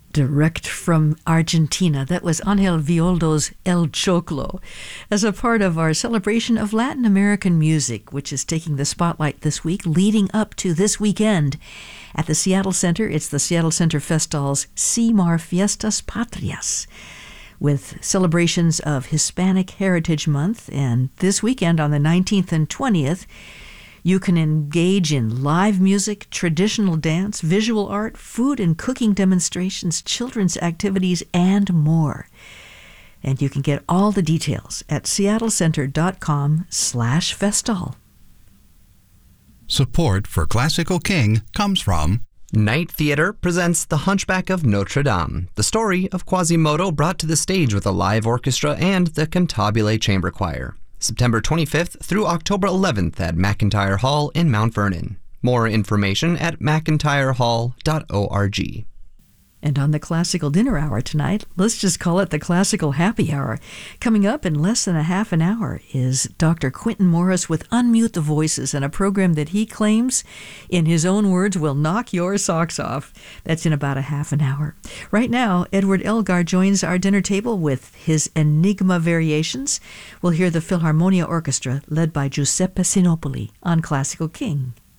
Direct from Argentina, that was Angel Violdo's El Choclo, as a part of our celebration of Latin American music, which is taking the spotlight this week, leading up to this weekend. At the Seattle Center, it's the Seattle Center Festal's CIMAR Fiestas Patrias, with celebrations of Hispanic Heritage Month. And this weekend on the 19th and 20th, you can engage in live music, traditional dance, visual art, food and cooking demonstrations, children's activities, and more. And you can get all the details at seattlecenter.com/festal. Support for Classical King comes from Night Theatre presents The Hunchback of Notre Dame, the story of Quasimodo brought to the stage with a live orchestra and the Cantabile Chamber Choir. September 25th through October 11th at McIntyre Hall in Mount Vernon. More information at mcintyrehall.org. And on the Classical Dinner Hour tonight, let's just call it the Classical Happy Hour. Coming up in less than a half an hour is Dr. Quentin Morris with Unmute the Voices, and a program that he claims, in his own words, will knock your socks off. That's in about a half an hour. Right now, Edward Elgar joins our dinner table with his Enigma Variations. We'll hear the Philharmonia Orchestra led by Giuseppe Sinopoli on Classical King.